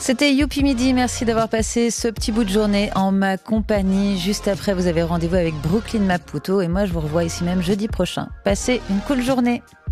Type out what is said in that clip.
C'était Youpi Midi, merci d'avoir passé ce petit bout de journée en ma compagnie. Juste après, vous avez rendez-vous avec Brooklyn Maputo et moi je vous revois ici même jeudi prochain. Passez une cool journée.